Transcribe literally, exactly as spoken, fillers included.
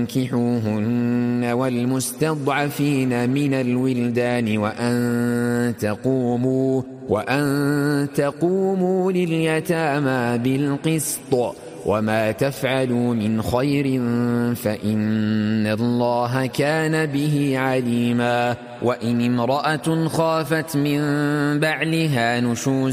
فانكحوهن والمستضعفين من الولدان وأن تقوموا, وأن تقوموا لليتامى بالقسط وما تفعلوا من خير فإن الله كان به عليما. وإن امرأة خافت من بعلها نشوزا